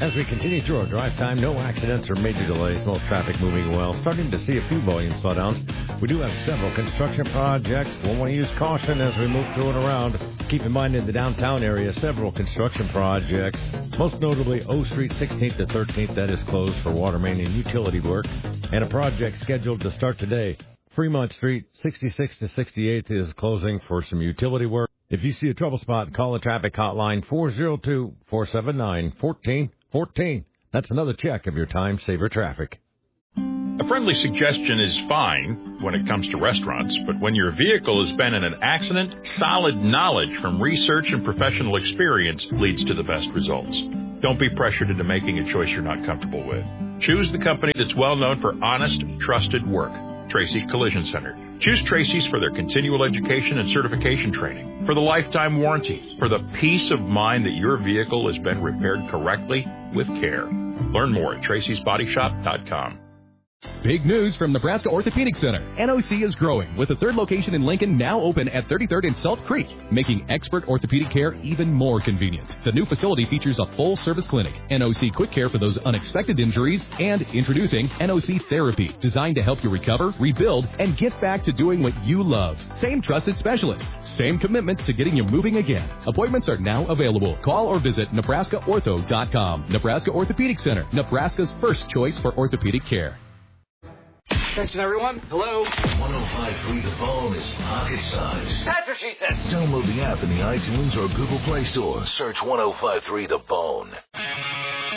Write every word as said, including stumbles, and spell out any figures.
As we continue through our drive time, no accidents or major delays, most traffic moving well. Starting to see a few volume slowdowns. We do have several construction projects. We'll want to use caution as we move through and around. Keep in mind in the downtown area, several construction projects, most notably O Street sixteenth to thirteenth, that is closed for water main and utility work, and a project scheduled to start today. Fremont Street sixty-sixth to sixty-eighth is closing for some utility work. If you see a trouble spot, call the traffic hotline four oh two, four seven nine, one four one four. That's another check of your time-saver traffic. A friendly suggestion is fine when it comes to restaurants, but when your vehicle has been in an accident, solid knowledge from research and professional experience leads to the best results. Don't be pressured into making a choice you're not comfortable with. Choose the company that's well known for honest, trusted work. Tracy's Collision Center. Choose Tracy's for their continual education and certification training, for the lifetime warranty, for the peace of mind that your vehicle has been repaired correctly with care. Learn more at tracys body shop dot com. Big news from Nebraska Orthopedic Center. N O C is growing, with a third location in Lincoln now open at thirty-third and Salt Creek, making expert orthopedic care even more convenient. The new facility features a full-service clinic, N O C Quick Care for those unexpected injuries, and introducing N O C Therapy, designed to help you recover, rebuild, and get back to doing what you love. Same trusted specialist, same commitment to getting you moving again. Appointments are now available. Call or visit nebraska ortho dot com. Nebraska Orthopedic Center, Nebraska's first choice for orthopedic care. Attention, everyone. Hello. one oh five point three The Bone is pocket size. That's what she said. Download the app in the iTunes or Google Play Store. Search one oh five point three The Bone.